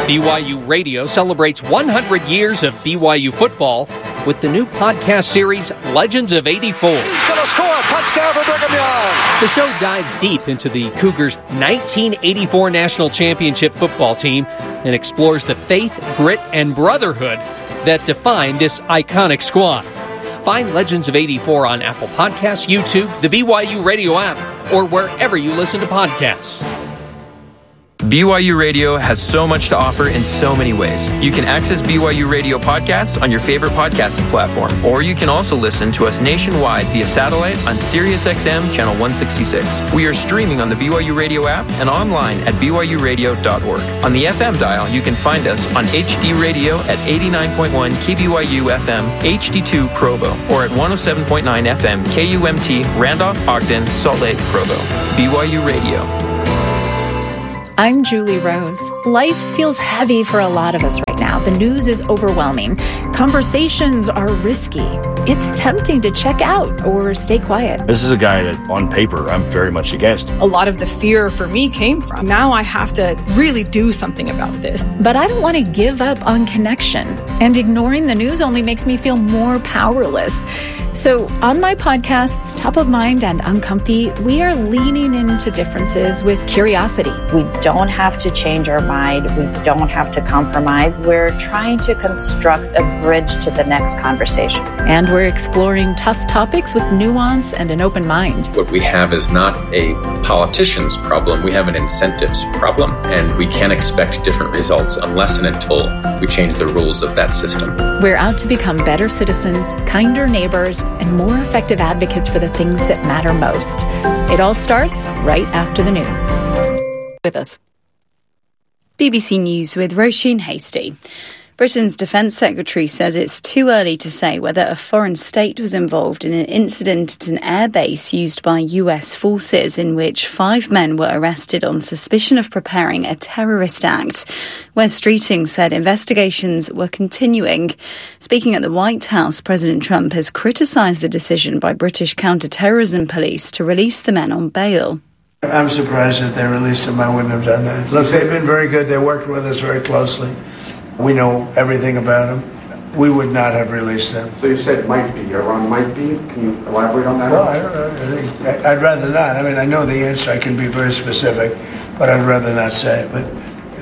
BYU Radio celebrates 100 years of BYU football with the new podcast series, Legends of 84. He's going to score a touchdown for Brigham Young. The show dives deep into the Cougars' 1984 National Championship football team and explores the faith, grit, and brotherhood that define this iconic squad. Find Legends of 84 on Apple Podcasts, YouTube, the BYU Radio app, or wherever you listen to podcasts. BYU Radio has so much to offer in so many ways. You can access BYU Radio podcasts on your favorite podcasting platform, or you can also listen to us nationwide via satellite on SiriusXM Channel 166. We are streaming on the BYU Radio app and online at byuradio.org. On the FM dial, you can find us on HD Radio at 89.1 KBYU FM, HD2 Provo, or at 107.9 FM KUMT Randolph, Ogden, Salt Lake, Provo. BYU Radio. I'm Julie Rose. Life feels heavy for a lot of us right now. The news is overwhelming. Conversations are risky. It's tempting to check out or stay quiet. This is a guy that, on paper, I'm very much against. A lot of the fear for me came from, now I have to really do something about this. But I don't want to give up on connection. And ignoring the news only makes me feel more powerless. So on my podcasts, Top of Mind and Uncomfy, we are leaning into differences with curiosity. We don't have to change our mind. We don't have to compromise. We're trying to construct a bridge to the next conversation. And we're exploring tough topics with nuance and an open mind. What we have is not a politician's problem. We have an incentives problem. And we can't expect different results unless and until we change the rules of that system. We're out to become better citizens, kinder neighbors, and more effective advocates for the things that matter most. It all starts right after the news. With us. BBC News with Roisin Hastie. Britain's Defence Secretary says it's too early to say whether a foreign state was involved in an incident at an airbase used by US forces in which 5 men were arrested on suspicion of preparing a terrorist act. Wes Streeting said investigations were continuing. Speaking at the White House, President Trump has criticised the decision by British counter-terrorism police to release the men on bail. I'm surprised that they released them. I wouldn't have done that. Look, they've been very good. They worked with us very closely. We know everything about them. We would not have released them. So you said might be. Iran might be. Can you elaborate on that? Well, I don't know. I'd rather not. I mean, I know the answer. I can be very specific, but I'd rather not say it. But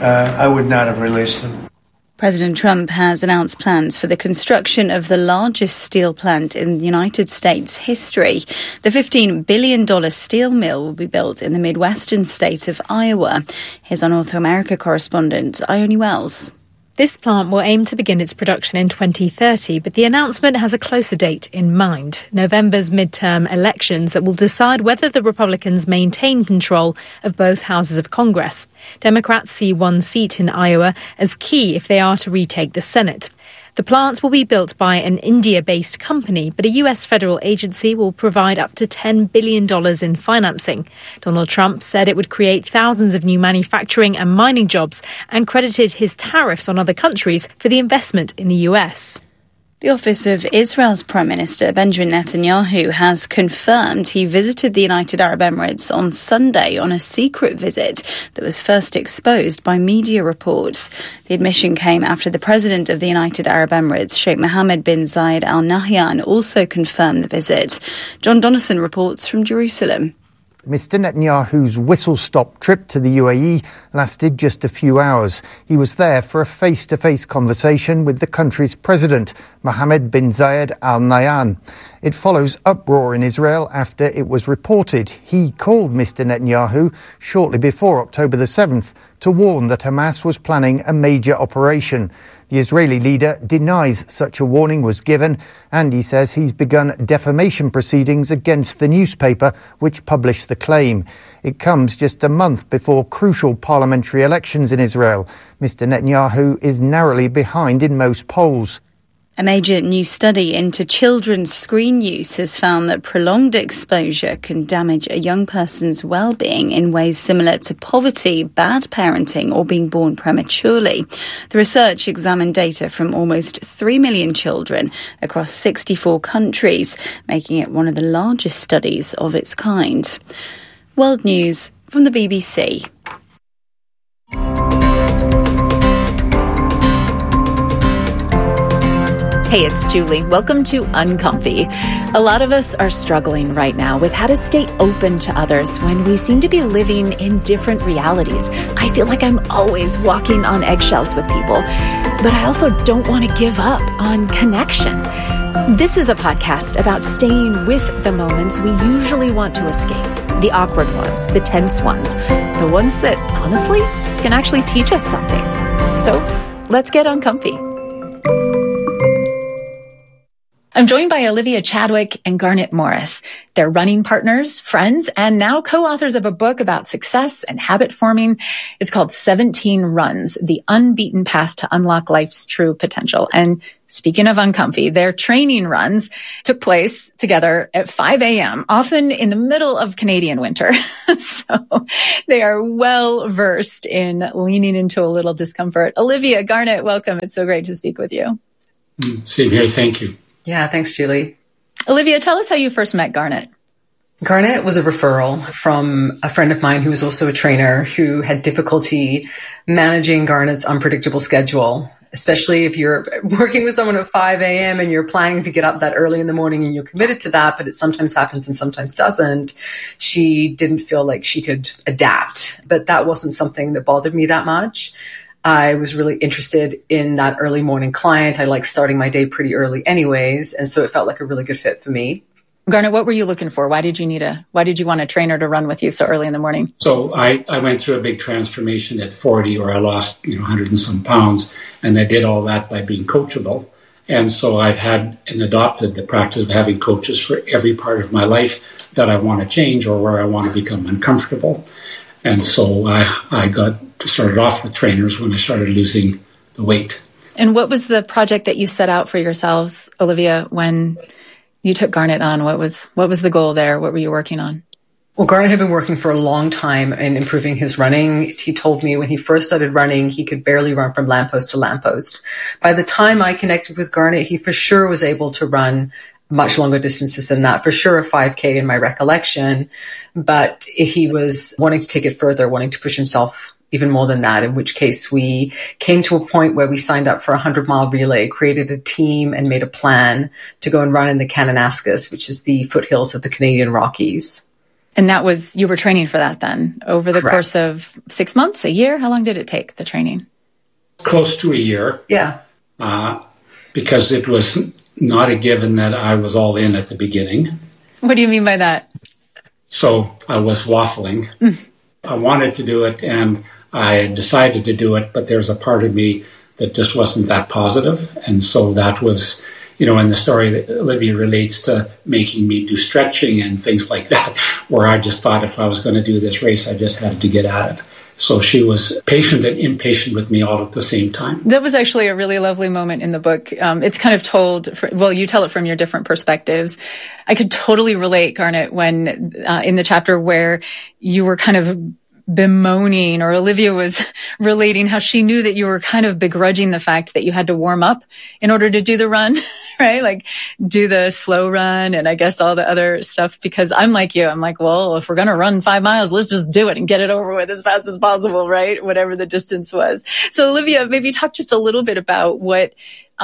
I would not have released them. President Trump has announced plans for the construction of the largest steel plant in the United States history. The $15 billion steel mill will be built in the Midwestern state of Iowa. Here's our North America correspondent, Ione Wells. This plant will aim to begin its production in 2030, but the announcement has a closer date in mind, November's midterm elections that will decide whether the Republicans maintain control of both houses of Congress. Democrats see one seat in Iowa as key if they are to retake the Senate. The plant will be built by an India-based company, but a US federal agency will provide up to $10 billion in financing. Donald Trump said it would create thousands of new manufacturing and mining jobs and credited his tariffs on other countries for the investment in the US. The office of Israel's Prime Minister Benjamin Netanyahu has confirmed he visited the United Arab Emirates on Sunday on a secret visit that was first exposed by media reports. The admission came after the President of the United Arab Emirates, Sheikh Mohammed bin Zayed Al Nahyan, also confirmed the visit. John Donnison reports from Jerusalem. Mr. Netanyahu's whistle-stop trip to the UAE lasted just a few hours. He was there for a face-to-face conversation with the country's president, Mohammed bin Zayed Al Nahyan. It follows uproar in Israel after it was reported he called Mr. Netanyahu shortly before October the 7th to warn that Hamas was planning a major operation. The Israeli leader denies such a warning was given, and he says he's begun defamation proceedings against the newspaper which published the claim. It comes just a month before crucial parliamentary elections in Israel. Mr. Netanyahu is narrowly behind in most polls. A major new study into children's screen use has found that prolonged exposure can damage a young person's well-being in ways similar to poverty, bad parenting, or being born prematurely. The research examined data from almost 3 million children across 64 countries, making it one of the largest studies of its kind. World News from the BBC. Hey, it's Julie. Welcome to Uncomfy. A lot of us are struggling right now with how to stay open to others when we seem to be living in different realities. I feel like I'm always walking on eggshells with people, but I also don't want to give up on connection. This is a podcast about staying with the moments we usually want to escape. The awkward ones, the tense ones, the ones that, honestly, can actually teach us something. So, let's get uncomfy. I'm joined by Olivia Chadwick and Garnet Morris. They're running partners, friends, and now co-authors of a book about success and habit forming. It's called 17 Runs, The Unbeaten Path to Unlock Life's True Potential. And speaking of uncomfy, their training runs took place together at 5 a.m., often in the middle of Canadian winter. So they are well versed in leaning into a little discomfort. Olivia, Garnet, welcome. It's so great to speak with you. Same here. Thank you. Yeah, thanks, Julie. Olivia, tell us how you first met Garnet. Garnet was a referral from a friend of mine who was also a trainer who had difficulty managing Garnet's unpredictable schedule, especially if you're working with someone at 5 a.m. and you're planning to get up that early in the morning and you're committed to that, but it sometimes happens and sometimes doesn't. She didn't feel like she could adapt, but that wasn't something that bothered me that much. I was really interested in that early morning client. I like starting my day pretty early anyways. And so it felt like a really good fit for me. Garnet, what were you looking for? Why did you want a trainer to run with you so early in the morning? So I went through a big transformation at 40 where I lost, 100 and some pounds. And I did all that by being coachable. And so I've had and adopted the practice of having coaches for every part of my life that I want to change or where I want to become uncomfortable. And so I started off with trainers when I started losing the weight. And what was the project that you set out for yourselves, Olivia, when you took Garnet on? What was the goal there? What were you working on? Well, Garnet had been working for a long time in improving his running. He told me when he first started running, he could barely run from lamppost to lamppost. By the time I connected with Garnet, he for sure was able to run much longer distances than that, for sure a 5K in my recollection, but he was wanting to take it further, wanting to push himself even more than that, in which case we came to a point where we signed up for a 100-mile relay, created a team and made a plan to go and run in the Kananaskis, which is the foothills of the Canadian Rockies. And you were training for that then over the Correct. Course of 6 months, a year? How long did it take, the training? Close to a year. Yeah. Because it was not a given that I was all in at the beginning. What do you mean by that? So I was waffling. I wanted to do it and I decided to do it, but there's a part of me that just wasn't that positive. And so that was, in the story that Olivia relates to making me do stretching and things like that, where I just thought if I was going to do this race, I just had to get at it. So she was patient and impatient with me all at the same time. That was actually a really lovely moment in the book. It's kind of told, you tell it from your different perspectives. I could totally relate, Garnet, when in the chapter where you were kind of bemoaning, or Olivia was relating how she knew that you were kind of begrudging the fact that you had to warm up in order to do the run, right? Like do the slow run and I guess all the other stuff, because I'm like you. I'm like, well, if we're going to run 5 miles, let's just do it and get it over with as fast as possible, right? Whatever the distance was. So Olivia, maybe talk just a little bit about what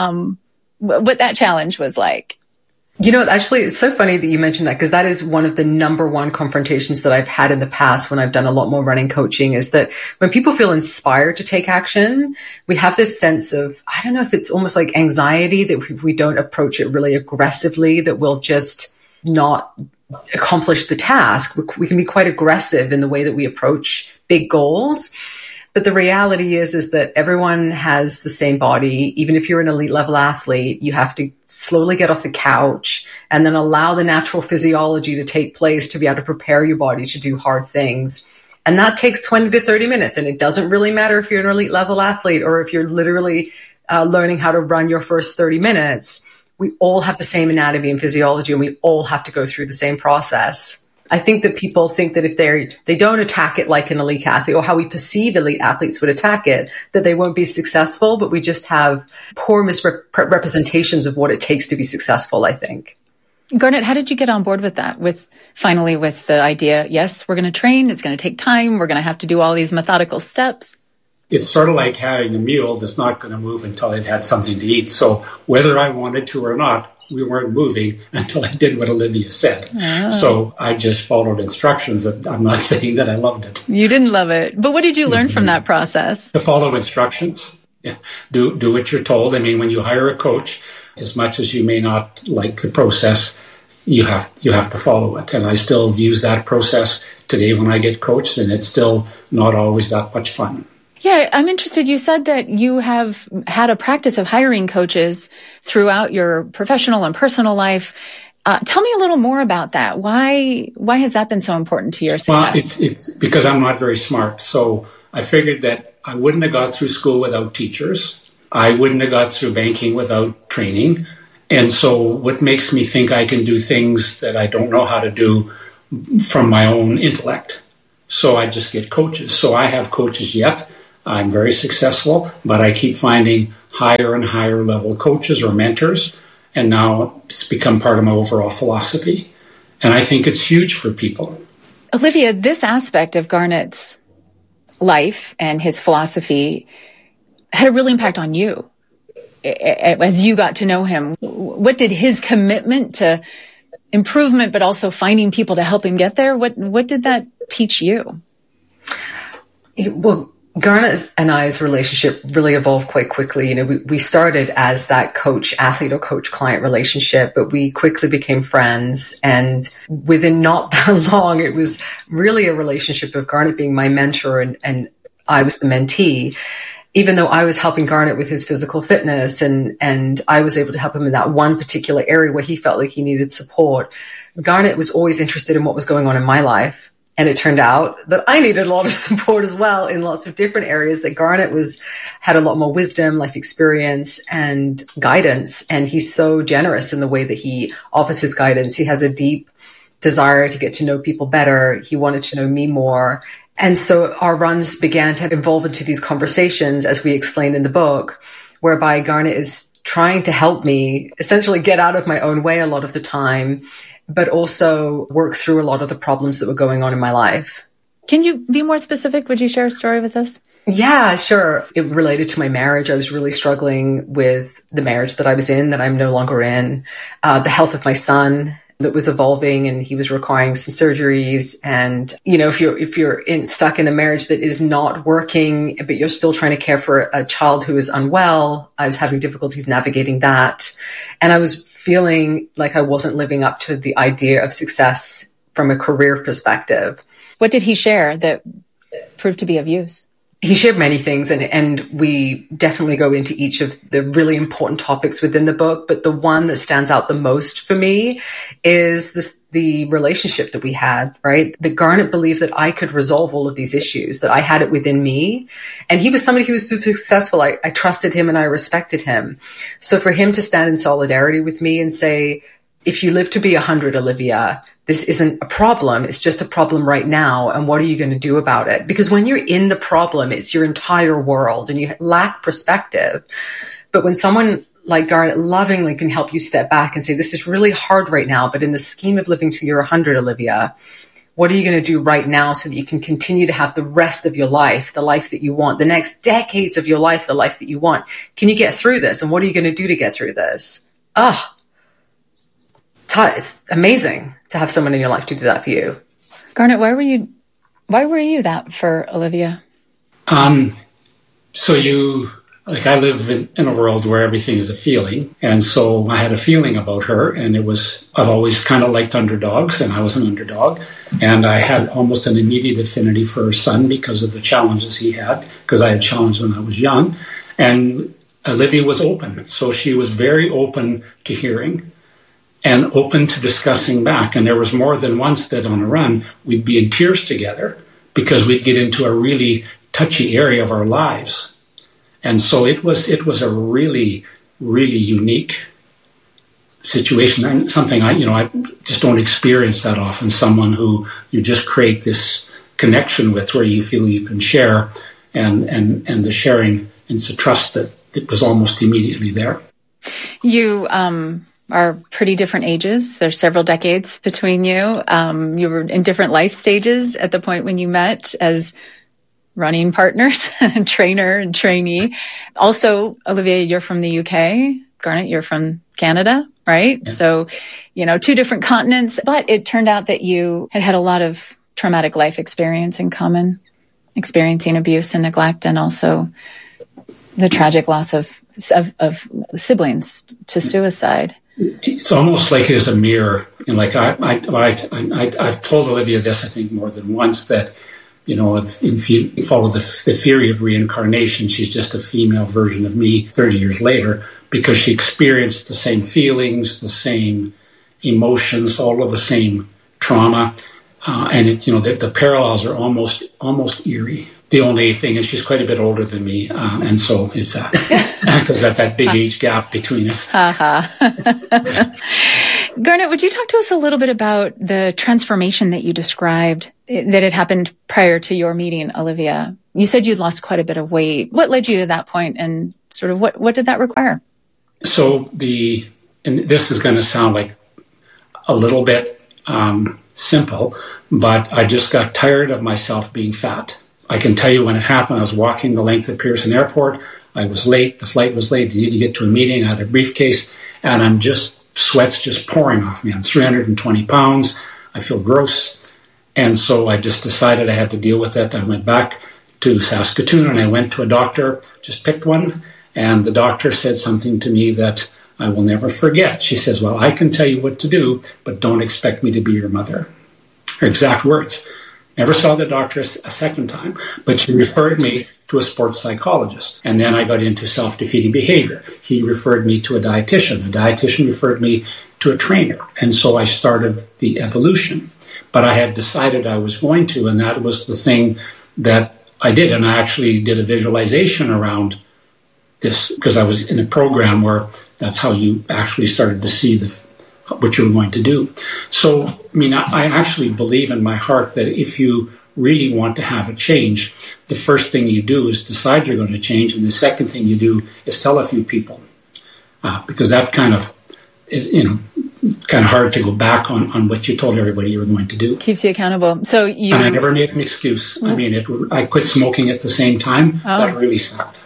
that challenge was like. Actually, it's so funny that you mentioned that, because that is one of the number one confrontations that I've had in the past when I've done a lot more running coaching, is that when people feel inspired to take action, we have this sense of, I don't know if it's almost like anxiety that if we don't approach it really aggressively, that we'll just not accomplish the task. We can be quite aggressive in the way that we approach big goals. But the reality is that everyone has the same body. Even if you're an elite level athlete, you have to slowly get off the couch and then allow the natural physiology to take place to be able to prepare your body to do hard things. And that takes 20 to 30 minutes. And it doesn't really matter if you're an elite level athlete or if you're literally learning how to run your first 30 minutes. We all have the same anatomy and physiology, and we all have to go through the same process. I think that people think that if they don't attack it like an elite athlete, or how we perceive elite athletes would attack it, that they won't be successful, but we just have poor misrepresentations of what it takes to be successful, I think. Garnet, how did you get on board with that? With the idea, yes, we're going to train, it's going to take time, we're going to have to do all these methodical steps? it's sort of like having a mule that's not going to move until it had something to eat. So whether I wanted to or not, we weren't moving until I did what Olivia said. Oh. So I just followed instructions. I'm not saying that I loved it. You didn't love it. But what did you learn from that process? To follow instructions. Yeah. Do what you're told. I mean, when you hire a coach, as much as you may not like the process, you have to follow it. And I still use that process today when I get coached, and it's still not always that much fun. Yeah, I'm interested. You said that you have had a practice of hiring coaches throughout your professional and personal life. Tell me a little more about that. Why has that been so important to your success? Well, it's because I'm not very smart. So I figured that I wouldn't have got through school without teachers. I wouldn't have got through banking without training. And so what makes me think I can do things that I don't know how to do from my own intellect? So I just get coaches. So I have coaches yet. I'm very successful, but I keep finding higher and higher level coaches or mentors. And now it's become part of my overall philosophy. And I think it's huge for people. Olivia, this aspect of Garnett's life and his philosophy had a real impact on you as you got to know him. What did his commitment to improvement, but also finding people to help him get there, what did that teach you? Well, Garnett and I's relationship really evolved quite quickly. You know, we started as that coach-athlete or coach-client relationship, but we quickly became friends. And within not that long, it was really a relationship of Garnett being my mentor and I was the mentee. Even though I was helping Garnett with his physical fitness and I was able to help him in that one particular area where he felt like he needed support, Garnett was always interested in what was going on in my life. And it turned out that I needed a lot of support as well in lots of different areas, that Garnett had a lot more wisdom, life experience, and guidance. And he's so generous in the way that he offers his guidance. He has a deep desire to get to know people better. He wanted to know me more. And so our runs began to evolve into these conversations, as we explained in the book, whereby Garnett is trying to help me essentially get out of my own way a lot of the time, but also work through a lot of the problems that were going on in my life. Can you be more specific? Would you share a story with us? Yeah, sure. It related to my marriage. I was really struggling with the marriage that I was in, that I'm no longer in, the health of my son that was evolving, and he was requiring some surgeries. And, you know, if you're stuck in a marriage that is not working, but you're still trying to care for a child who is unwell, I was having difficulties navigating that. And I was feeling like I wasn't living up to the idea of success from a career perspective. What did he share that proved to be of use? He shared many things, and we definitely go into each of the really important topics within the book. But the one that stands out the most for me is the relationship that we had, right? That Garnett believed that I could resolve all of these issues, that I had it within me. And he was somebody who was super successful. I trusted him and I respected him. So for him to stand in solidarity with me and say, if you live to be 100, Olivia, this isn't a problem. It's just a problem right now. And what are you going to do about it? Because when you're in the problem, it's your entire world and you lack perspective. But when someone like Garnett lovingly can help you step back and say, this is really hard right now, but in the scheme of living till you're 100, Olivia, what are you going to do right now so that you can continue to have the rest of your life, the life that you want, the next decades of your life, the life that you want? Can you get through this? And what are you going to do to get through this? It's amazing to have someone in your life to do that for you. Garnett, why were you that for Olivia? I live in a world where everything is a feeling. And so I had a feeling about her, and I've always kind of liked underdogs, and I was an underdog. And I had almost an immediate affinity for her son because of the challenges he had, because I had challenges when I was young. And Olivia was open. So she was very open to hearing and open to discussing back. And there was more than once that on a run, we'd be in tears together because we'd get into a really touchy area of our lives. And so it was a really, really unique situation, and something I just don't experience that often, someone who you just create this connection with where you feel you can share, and the sharing, and it's a trust that it was almost immediately there. You are pretty different ages. There's several decades between you. You were in different life stages at the point when you met as running partners, trainer and trainee. Also, Olivia, you're from the UK. Garnet, you're from Canada, right? Yeah. So, two different continents, but it turned out that you had a lot of traumatic life experience in common, experiencing abuse and neglect, and also the tragic loss of siblings to suicide. It's almost like it's a mirror. And like I've told Olivia this, I think, more than once, that, if you follow the theory of reincarnation, she's just a female version of me 30 years later, because she experienced the same feelings, the same emotions, all of the same trauma. And it's, the parallels are almost eerie. The only thing is she's quite a bit older than me. And so it's because that big age gap between us. Garnet, would you talk to us a little bit about the transformation that you described that had happened prior to your meeting, Olivia? You said you'd lost quite a bit of weight. What led you to that point, and sort of what did that require? So and this is going to sound like a little bit simple, but I just got tired of myself being fat. I can tell you when it happened. I was walking the length of Pearson Airport. I was late. The flight was late. I needed to get to a meeting. I had a briefcase, and sweat's just pouring off me. I'm 320 pounds. I feel gross. And so I just decided I had to deal with it. I went back to Saskatoon, and I went to a doctor, just picked one. And the doctor said something to me that I will never forget. She says, "Well, I can tell you what to do, but don't expect me to be your mother." Her exact words. Never saw the doctor a second time, but she referred me to a sports psychologist. And then I got into self-defeating behavior. He referred me to a dietitian. A dietitian referred me to a trainer. And so I started the evolution. But I had decided I was going to, and that was the thing that I did. And I actually did a visualization around this, because I was in a program where that's how you actually started to see what you're going to do. So, I actually believe in my heart that if you really want to have a change, the first thing you do is decide you're going to change, and the second thing you do is tell a few people, because that kind of is, kind of hard to go back on what you told everybody you were going to do. Keeps you accountable. So and I never made an excuse. I quit smoking at the same time. Oh. That really sucked.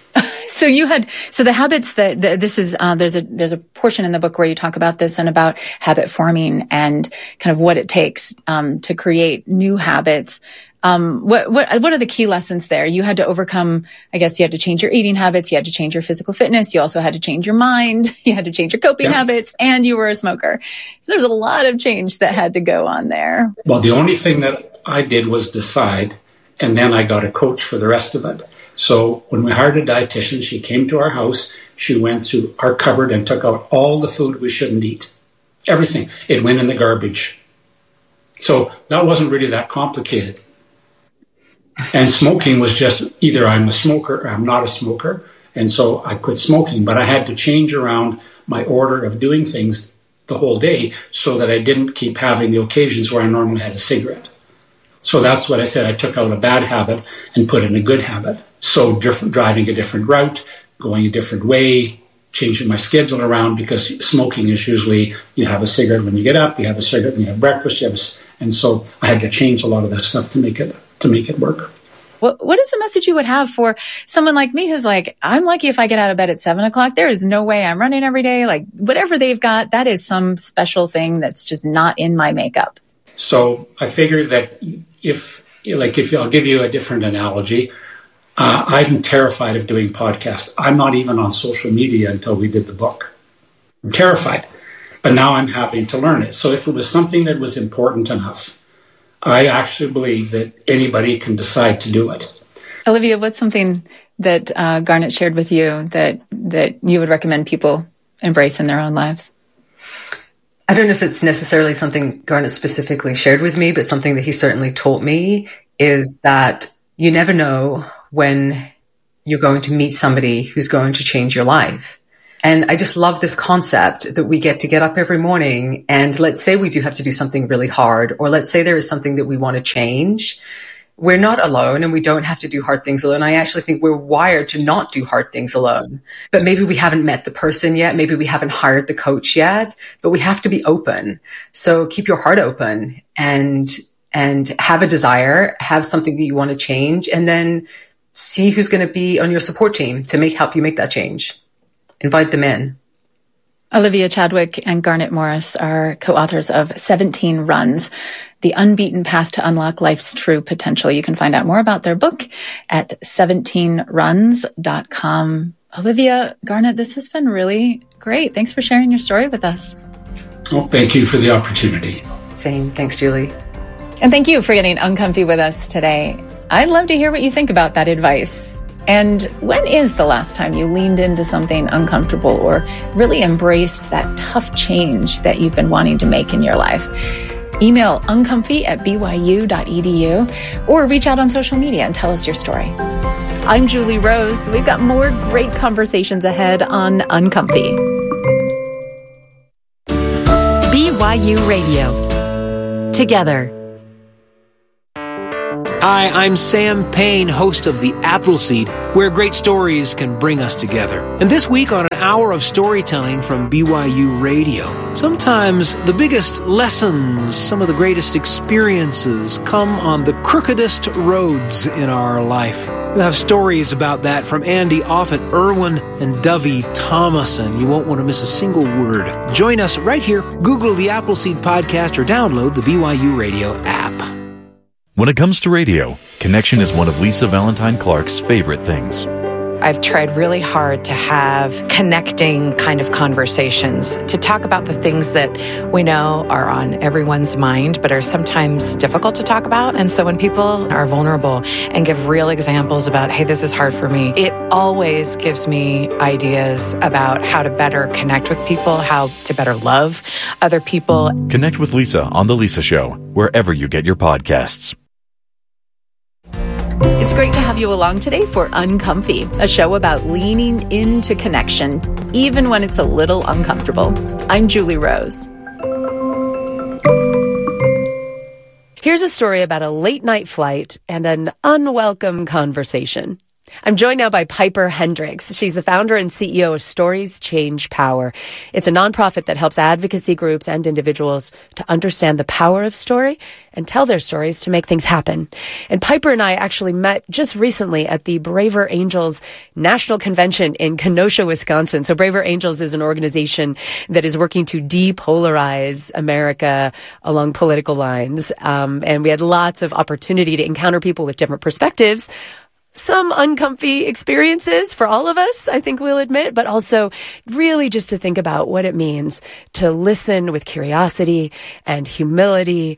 So the habits that this is, there's a portion in the book where you talk about this and about habit forming and kind of what it takes, to create new habits. What are the key lessons there? You had to overcome, I guess you had to change your eating habits. You had to change your physical fitness. You also had to change your mind. You had to change your coping habits, and you were a smoker. So there's a lot of change that had to go on there. Well, the only thing that I did was decide, and then I got a coach for the rest of it. So when we hired a dietitian, she came to our house. She went through our cupboard and took out all the food we shouldn't eat. Everything. It went in the garbage. So that wasn't really that complicated. And smoking was just either I'm a smoker or I'm not a smoker. And so I quit smoking. But I had to change around my order of doing things the whole day so that I didn't keep having the occasions where I normally had a cigarette. So that's what I said. I took out a bad habit and put in a good habit. So driving a different route, going a different way, changing my schedule around, because smoking is usually you have a cigarette when you get up, you have a cigarette when you have breakfast, and so I had to change a lot of that stuff to make it work. What is the message you would have for someone like me who's like, I'm lucky if I get out of bed at 7:00. There is no way I'm running every day. Like whatever they've got, that is some special thing that's just not in my makeup. So I figured that if I'll give you a different analogy, I'm terrified of doing podcasts. I'm not even on social media until we did the book. I'm terrified, but now I'm having to learn it. So if it was something that was important enough, I actually believe that anybody can decide to do it. Olivia, what's something that Garnet shared with you that you would recommend people embrace in their own lives? I don't know if it's necessarily something Garnet specifically shared with me, but something that he certainly taught me is that you never know when you're going to meet somebody who's going to change your life. And I just love this concept that we get up every morning, and let's say we do have to do something really hard, or let's say there is something that we want to change. We're not alone, and we don't have to do hard things alone. I actually think we're wired to not do hard things alone. But maybe we haven't met the person yet. Maybe we haven't hired the coach yet, but we have to be open. So keep your heart open and and have a desire, have something that you want to change, and then see who's going to be on your support team to help you make that change. Invite them in. Olivia Chadwick and Garnet Morris are co-authors of 17 Runs, The Unbeaten Path to Unlock Life's True Potential. You can find out more about their book at 17runs.com. Olivia, Garnet, this has been really great. Thanks for sharing your story with us. Well, thank you for the opportunity. Same. Thanks, Julie. And thank you for getting uncomfy with us today. I'd love to hear what you think about that advice. And when is the last time you leaned into something uncomfortable or really embraced that tough change that you've been wanting to make in your life? Email uncomfy@byu.edu or reach out on social media and tell us your story. I'm Julie Rose. We've got more great conversations ahead on Uncomfy. BYU Radio. Together. Hi, I'm Sam Payne, host of The Appleseed, where great stories can bring us together. And this week on an hour of storytelling from BYU Radio, sometimes the biggest lessons, some of the greatest experiences come on the crookedest roads in our life. We'll have stories about that from Andy Offit-Irwin and Dovey Thomason. You won't want to miss a single word. Join us right here. Google The Appleseed Podcast or download the BYU Radio app. When it comes to radio, connection is one of Lisa Valentine Clark's favorite things. I've tried really hard to have connecting kind of conversations, to talk about the things that we know are on everyone's mind, but are sometimes difficult to talk about. And so when people are vulnerable and give real examples about, hey, this is hard for me, it always gives me ideas about how to better connect with people, how to better love other people. Connect with Lisa on The Lisa Show, wherever you get your podcasts. It's great to have you along today for Uncomfy, a show about leaning into connection, even when it's a little uncomfortable. I'm Julie Rose. Here's a story about a late-night flight and an unwelcome conversation. I'm joined now by Piper Hendricks. She's the founder and CEO of Stories Change Power. It's a nonprofit that helps advocacy groups and individuals to understand the power of story and tell their stories to make things happen. And Piper and I actually met just recently at the Braver Angels National Convention in Kenosha, Wisconsin. So Braver Angels is an organization that is working to depolarize America along political lines. And we had lots of opportunity to encounter people with different perspectives. Some uncomfy experiences for all of us, I think we'll admit, but also really just to think about what it means to listen with curiosity and humility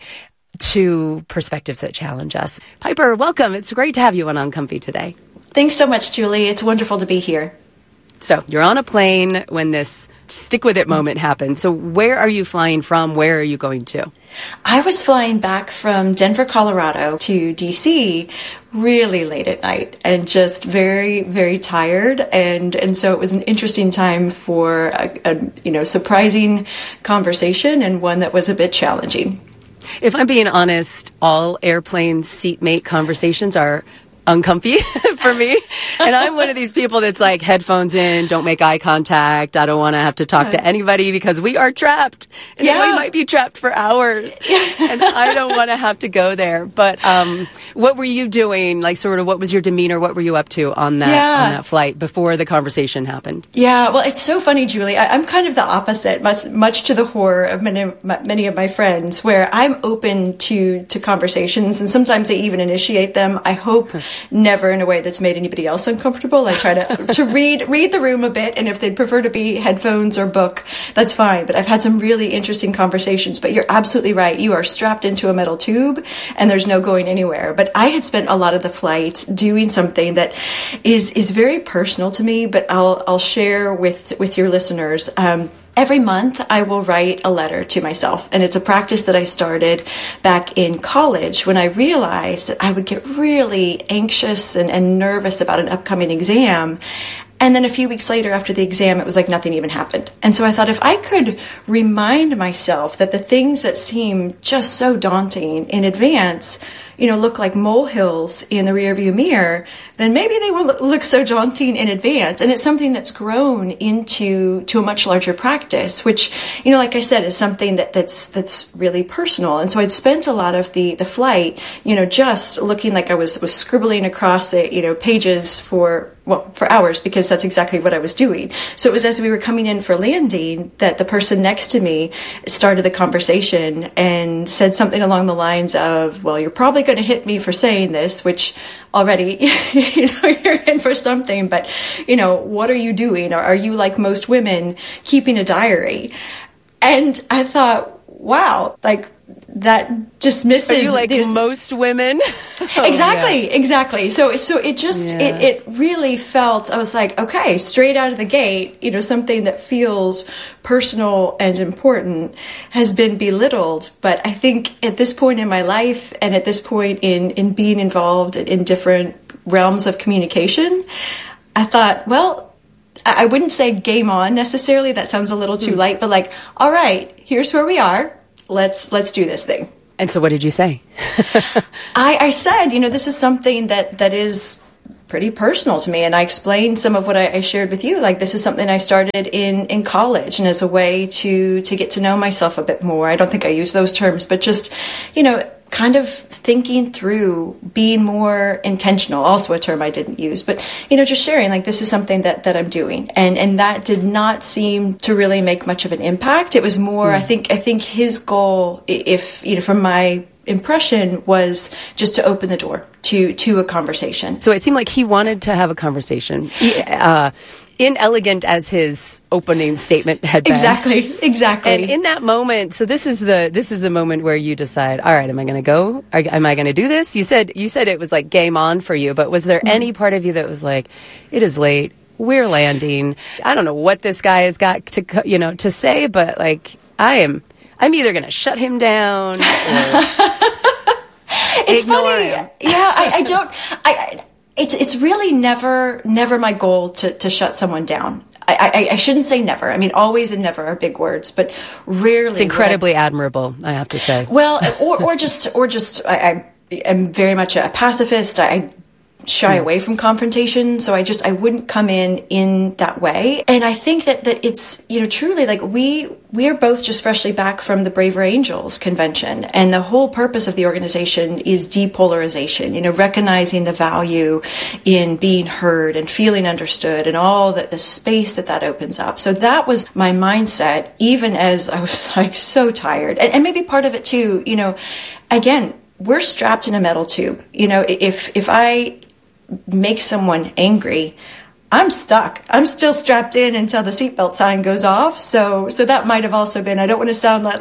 to perspectives that challenge us. Piper, welcome. It's great to have you on Uncomfy today. Thanks so much, Julie. It's wonderful to be here. So you're on a plane when this stick with it moment happened. So where are you flying from? Where are you going to? I was flying back from Denver, Colorado to DC really late at night and just very, very tired. And so it was an interesting time for a surprising conversation and one that was a bit challenging. If I'm being honest, all airplane seatmate conversations are uncomfy for me. And I'm one of these people that's like headphones in, don't make eye contact. I don't want to have to talk to anybody because we are trapped. And we might be trapped for hours. And I don't want to have to go there. But what were you doing? Like sort of what was your demeanor? What were you up to on that flight before the conversation happened? Yeah, well, it's so funny, Julie. I'm kind of the opposite, much to the horror of many of my friends, where I'm open to conversations. And sometimes I even initiate them. I hope never in a way that's made anybody else uncomfortable. I try to read the room a bit, and if they'd prefer to be headphones or book, that's fine. But I've had some really interesting conversations. But you're absolutely right. You are strapped into a metal tube, and there's no going anywhere. But I had spent a lot of the flight doing something that is very personal to me, but I'll share with your listeners. Every month, I will write a letter to myself, and it's a practice that I started back in college when I realized that I would get really anxious and nervous about an upcoming exam. And then a few weeks later after the exam, it was like nothing even happened. And so I thought if I could remind myself that the things that seem just so daunting in advance, look like molehills in the rearview mirror, then maybe they won't look so daunting in advance. And it's something that's grown into a much larger practice, which, like I said, is something that's really personal. And so I'd spent a lot of the flight, just looking like I was scribbling across the, pages for hours, because that's exactly what I was doing. So it was as we were coming in for landing that the person next to me started the conversation and said something along the lines of, well, you're probably going to hit me for saying this, which already, you're in for something, but, what are you doing? Or are you, like most women, keeping a diary? And I thought, wow, like, that dismisses. Are you like most women? Exactly. So it just, it really felt, I was like, okay, straight out of the gate, something that feels personal and important has been belittled. But I think at this point in my life and at this point in being involved in different realms of communication, I thought, well, I wouldn't say game on necessarily. That sounds a little too light, but like, all right, here's where we are. Let's do this thing. And so what did you say? I said, this is something that is pretty personal to me. And I explained some of what I shared with you. Like, this is something I started in college and as a way to get to know myself a bit more. I don't think I use those terms, but just, kind of thinking through being more intentional, also a term I didn't use, but, just sharing, like, this is something that I'm doing. And that did not seem to really make much of an impact. It was more, I think his goal, if, from my impression, was just to open the door to a conversation. So it seemed like he wanted to have a conversation. Inelegant as his opening statement had been. Exactly. And in that moment, so this is the moment where you decide, all right, am I going to go? Am I going to do this? You said it was like game on for you, but was there any part of you that was like, it is late, we're landing, I don't know what this guy has got to say, but like, I'm either going to shut him down or it's ignore funny. him. Yeah, It's really never my goal to shut someone down. I shouldn't say never. I mean, always and never are big words, but rarely. It's incredibly admirable, I have to say. Well, or just I am very much a pacifist. I shy away from confrontation, so I wouldn't come in that way. And I think that it's, truly like we are both just freshly back from the Braver Angels convention, and the whole purpose of the organization is depolarization, recognizing the value in being heard and feeling understood and all that the space that opens up. So that was my mindset, even as I was like so tired. And maybe part of it too, again, we're strapped in a metal tube. If I make someone angry, I'm stuck. I'm still strapped in until the seatbelt sign goes off. So that might have also been, I don't want to sound like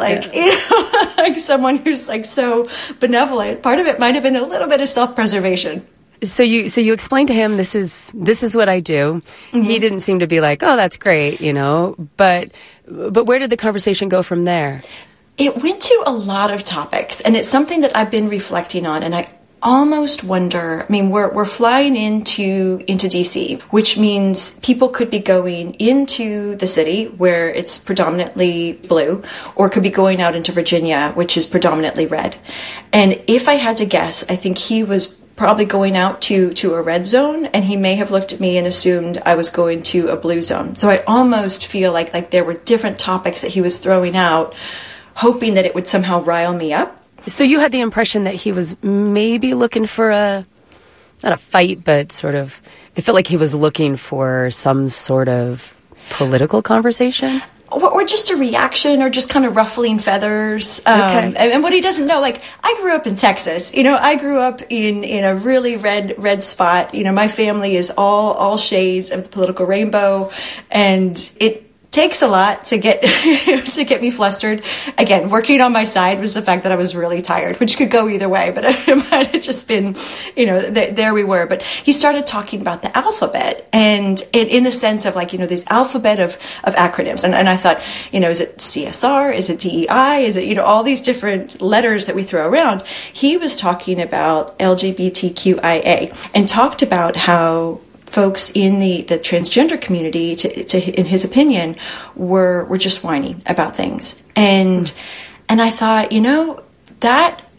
like someone who's like so benevolent. Part of it might have been a little bit of self-preservation. So you explained to him, this is what I do. Mm-hmm. He didn't seem to be like, oh, that's great, but where did the conversation go from there? It went to a lot of topics, and it's something that I've been reflecting on, and I almost wonder, I mean, we're flying into DC, which means people could be going into the city where it's predominantly blue, or could be going out into Virginia, which is predominantly red. And if I had to guess, I think he was probably going out to a red zone, and he may have looked at me and assumed I was going to a blue zone. So I almost feel like there were different topics that he was throwing out, hoping that it would somehow rile me up. So you had the impression that he was maybe looking for not a fight, but sort of, it felt like he was looking for some sort of political conversation? Or just a reaction, or just kind of ruffling feathers. Okay. And what he doesn't know, like, I grew up in Texas. I grew up in a really red spot. My family is all shades of the political rainbow, and it takes a lot to get me flustered. Again, working on my side was the fact that I was really tired, which could go either way, but it might have just been, there we were. But he started talking about the alphabet, and in the sense of this alphabet of acronyms. And I thought, is it CSR? Is it DEI? Is it, all these different letters that we throw around? He was talking about LGBTQIA and talked about how folks in the transgender community, in his opinion, were just whining about things. And I thought, that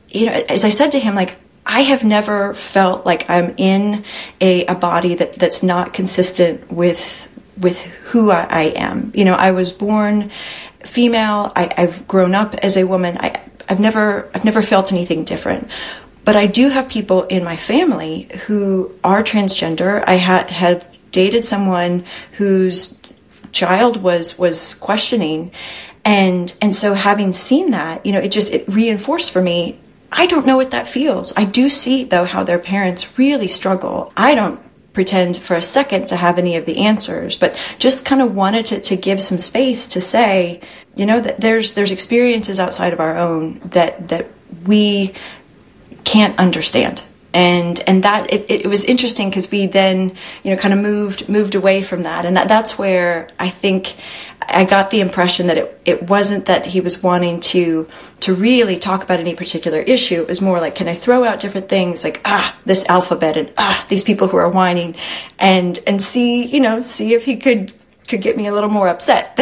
as I said to him, like, I have never felt like I'm in a body that's not consistent with who I am. I was born female. I've grown up as a woman. I've never felt anything different. But I do have people in my family who are transgender. I had dated someone whose child was questioning, and so having seen that, it reinforced for me, I don't know what that feels. I do see, though, how their parents really struggle. I don't pretend for a second to have any of the answers, but just kind of wanted to give some space to say, that there's experiences outside of our own that we can't understand. And that it was interesting because we then, kind of moved away from that. And that's where I think I got the impression that it wasn't that he was wanting to really talk about any particular issue. It was more like, can I throw out different things like, this alphabet and these people who are whining and see if he could get me a little more upset.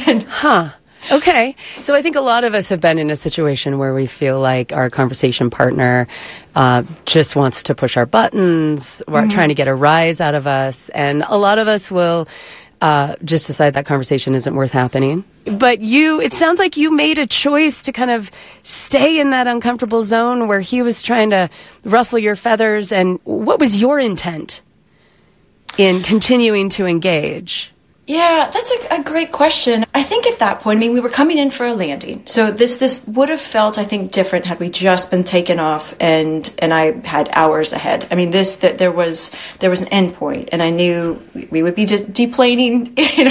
Okay. So I think a lot of us have been in a situation where we feel like our conversation partner just wants to push our buttons, or trying to get a rise out of us. And a lot of us will just decide that conversation isn't worth happening. But it sounds like you made a choice to kind of stay in that uncomfortable zone where he was trying to ruffle your feathers. And what was your intent in continuing to engage? Yeah, that's a great question. I think at that point, we were coming in for a landing. So this would have felt, I think, different had we just been taken off and I had hours ahead. There was an end point, and I knew we would be deplaning,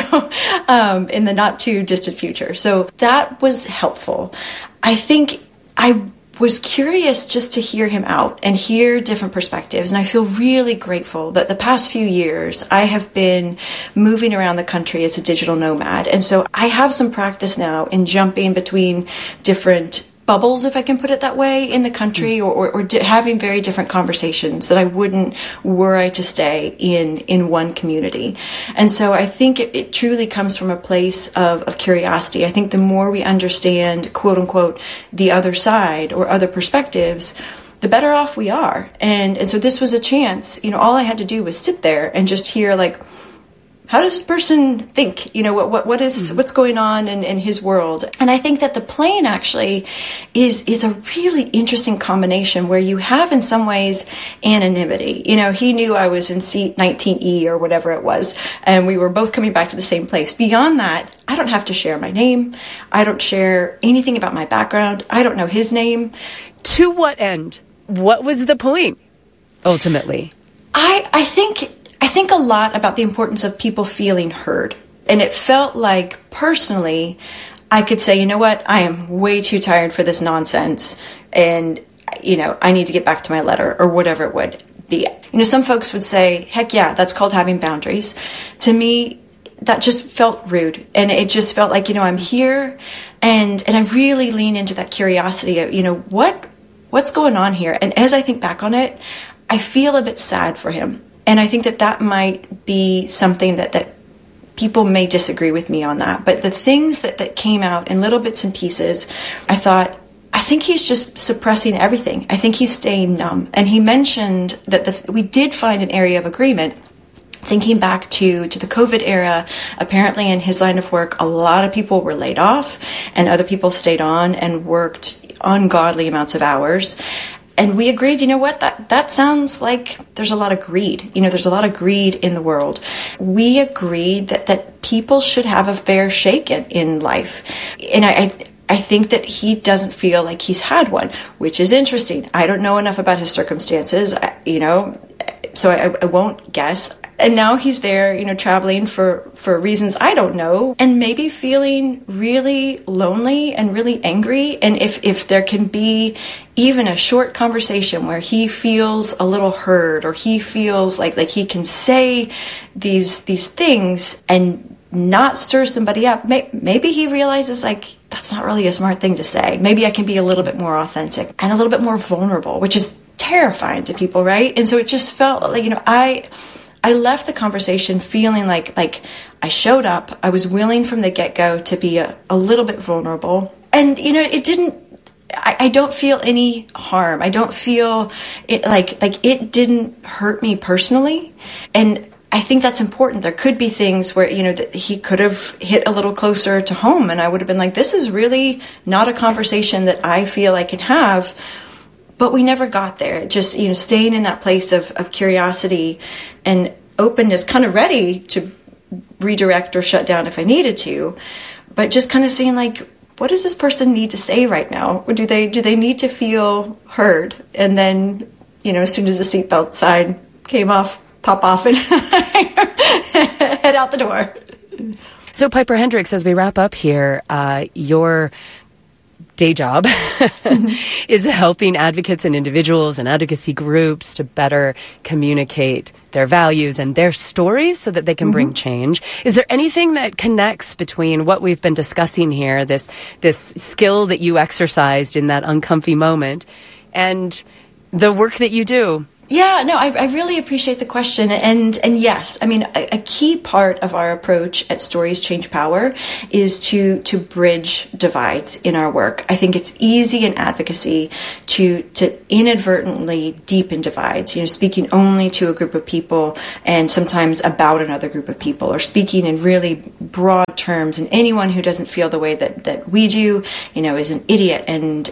in the not too distant future. So that was helpful. I think I was curious just to hear him out and hear different perspectives. And I feel really grateful that the past few years I have been moving around the country as a digital nomad. And so I have some practice now in jumping between different bubbles, if I can put it that way, in the country, or having very different conversations that I wouldn't worry to stay in one community. And so I think it truly comes from a place of curiosity. I think the more we understand, quote unquote, the other side or other perspectives, the better off we are. And so this was a chance, all I had to do was sit there and just hear, like, how does this person think? What's going on in his world? And I think that the plane actually is a really interesting combination where you have, in some ways, anonymity. He knew I was in seat 19E or whatever it was, and we were both coming back to the same place. Beyond that, I don't have to share my name. I don't share anything about my background. I don't know his name. To what end? What was the point, ultimately? I think a lot about the importance of people feeling heard. And it felt like, personally, I could say, you know what, I am way too tired for this nonsense. And, I need to get back to my letter, or whatever it would be. Some folks would say, heck yeah, that's called having boundaries. To me, that just felt rude. And it just felt like, I'm here. And I really lean into that curiosity of, what's going on here? And as I think back on it, I feel a bit sad for him. And I think that might be something that people may disagree with me on that. But the things that came out in little bits and pieces, I thought, I think he's just suppressing everything. I think he's staying numb. And he mentioned that we did find an area of agreement. Thinking back to the COVID era, apparently in his line of work, a lot of people were laid off and other people stayed on and worked ungodly amounts of hours. And we agreed, that sounds like there's a lot of greed. There's a lot of greed in the world. We agreed that people should have a fair shake in life. And I think that he doesn't feel like he's had one, which is interesting. I don't know enough about his circumstances, so I won't guess. And now he's there, traveling for reasons I don't know, and maybe feeling really lonely and really angry. And if there can be even a short conversation where he feels a little heard, or he feels like he can say these things and not stir somebody up, maybe he realizes, that's not really a smart thing to say. Maybe I can be a little bit more authentic and a little bit more vulnerable, which is terrifying to people, right? And so it just felt like, I left the conversation feeling like I showed up. I was willing from the get-go to be a little bit vulnerable. And, it didn't I don't feel any harm. I don't feel it like it didn't hurt me personally. And I think that's important. There could be things where, that he could have hit a little closer to home, and I would have been like, this is really not a conversation that I feel I can have. But we never got there. Just, staying in that place of curiosity and openness, kind of ready to redirect or shut down if I needed to, but just kind of seeing like, what does this person need to say right now? Or do they need to feel heard? And then, as soon as the seatbelt sign came off, pop off and head out the door. So Piper Hendricks, as we wrap up here, your day job is helping advocates and individuals and advocacy groups to better communicate their values and their stories so that they can bring change. Is there anything that connects between what we've been discussing here, this skill that you exercised in that uncomfy moment, and the work that you do? Yeah, no, I really appreciate the question. And yes, I mean, a key part of our approach at Stories Change Power is to bridge divides in our work. I think it's easy in advocacy to inadvertently deepen divides, speaking only to a group of people and sometimes about another group of people, or speaking in really broad terms. And anyone who doesn't feel the way that we do, is an idiot and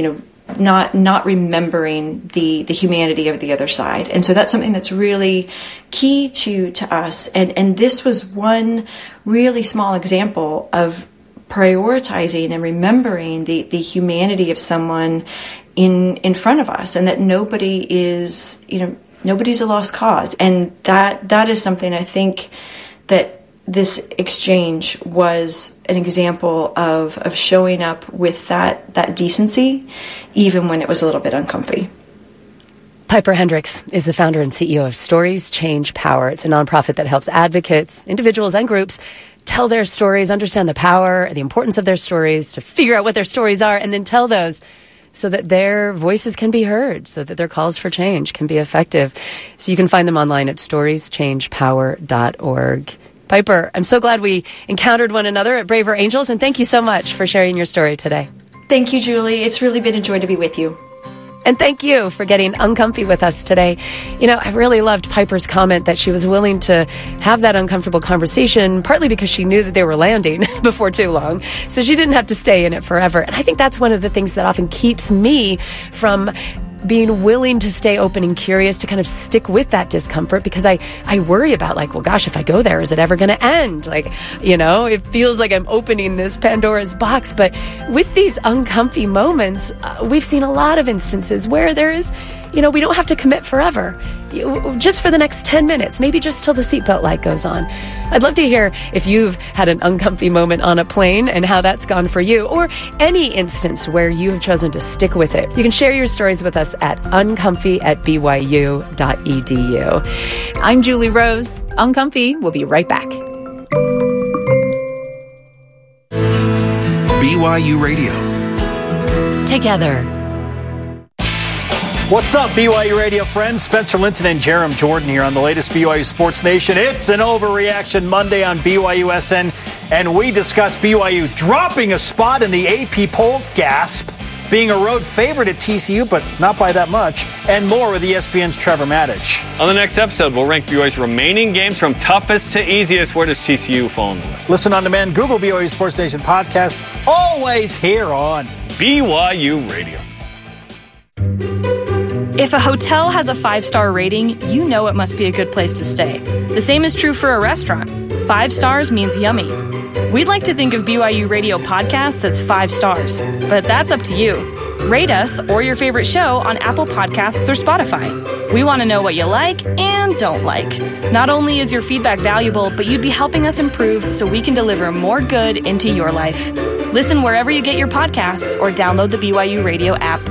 not remembering the humanity of the other side. And so that's something that's really key to us. And this was one really small example of prioritizing and remembering the humanity of someone in front of us, and that nobody is, nobody's a lost cause. And that is something I think that this exchange was an example of showing up with that decency, even when it was a little bit uncomfy. Piper Hendricks is the founder and CEO of Stories Change Power. It's a nonprofit that helps advocates, individuals, and groups tell their stories, understand the power and the importance of their stories, to figure out what their stories are, and then tell those so that their voices can be heard, so that their calls for change can be effective. So you can find them online at storieschangepower.org. Piper, I'm so glad we encountered one another at Braver Angels, and thank you so much for sharing your story today. Thank you, Julie. It's really been a joy to be with you. And thank you for getting uncomfy with us today. I really loved Piper's comment that she was willing to have that uncomfortable conversation, partly because she knew that they were landing before too long, so she didn't have to stay in it forever. And I think that's one of the things that often keeps me from being willing to stay open and curious, to kind of stick with that discomfort, because I worry about, like, well, gosh, if I go there, is it ever going to end? Like, it feels like I'm opening this Pandora's box. But with these uncomfy moments, we've seen a lot of instances where there is, we don't have to commit forever. Just for the next 10 minutes, maybe just till the seatbelt light goes on. I'd love to hear if you've had an uncomfy moment on a plane and how that's gone for you, or any instance where you have chosen to stick with it. You can share your stories with us at uncomfy@byu.edu. I'm Julie Rose. Uncomfy. We'll be right back. BYU Radio. Together. What's up, BYU Radio friends? Spencer Linton and Jerem Jordan here on the latest BYU Sports Nation. It's an Overreaction Monday on BYU-SN, and we discuss BYU dropping a spot in the AP poll, gasp, being a road favorite at TCU, but not by that much, and more with ESPN's Trevor Maddich. On the next episode, we'll rank BYU's remaining games from toughest to easiest. Where does TCU fall on the list? Listen on demand, Google BYU Sports Nation podcast, always here on BYU Radio. If a hotel has a 5-star rating, you know it must be a good place to stay. The same is true for a restaurant. 5 stars means yummy. We'd like to think of BYU Radio podcasts as 5 stars, but that's up to you. Rate us or your favorite show on Apple Podcasts or Spotify. We want to know what you like and don't like. Not only is your feedback valuable, but you'd be helping us improve so we can deliver more good into your life. Listen wherever you get your podcasts or download the BYU Radio app.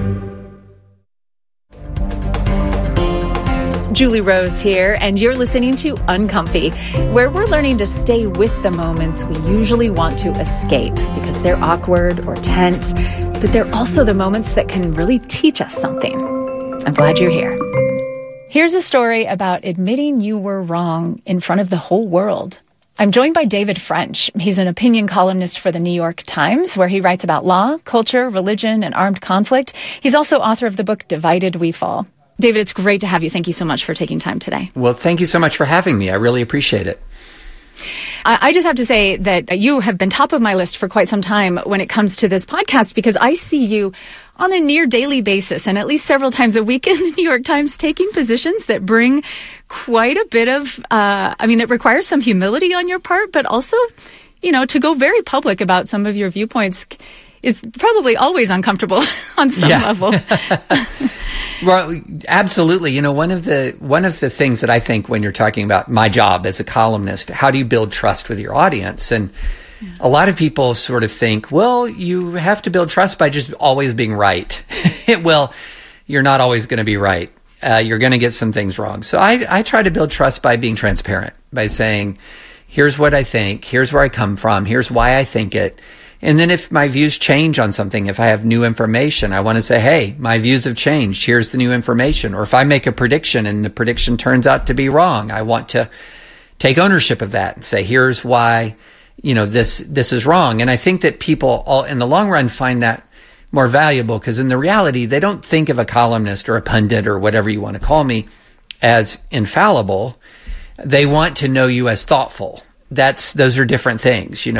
Julie Rose here, and you're listening to Uncomfy, where we're learning to stay with the moments we usually want to escape because they're awkward or tense, but they're also the moments that can really teach us something. I'm glad you're here. Here's a story about admitting you were wrong in front of the whole world. I'm joined by David French. He's an opinion columnist for the New York Times, where he writes about law, culture, religion, and armed conflict. He's also author of the book Divided We Fall. David, it's great to have you. Thank you so much for taking time today. Well, thank you so much for having me. I really appreciate it. I just have to say that you have been top of my list for quite some time when it comes to this podcast, because I see you on a near daily basis and at least several times a week in the New York Times taking positions that bring quite a bit of, that requires some humility on your part, but also, to go very public about some of your viewpoints is probably always uncomfortable on some level. Well, absolutely. One of the things that I think when you're talking about my job as a columnist, how do you build trust with your audience? And a lot of people sort of think, well, you have to build trust by just always being right. Well, you're not always going to be right. You're going to get some things wrong. So I try to build trust by being transparent, by saying, here's what I think, here's where I come from, here's why I think it. And then if my views change on something, if I have new information, I want to say, hey, my views have changed. Here's the new information. Or if I make a prediction and the prediction turns out to be wrong, I want to take ownership of that and say, here's why, this is wrong. And I think that people all in the long run find that more valuable, because in the reality, they don't think of a columnist or a pundit or whatever you want to call me as infallible. They want to know you as thoughtful. Those are different things.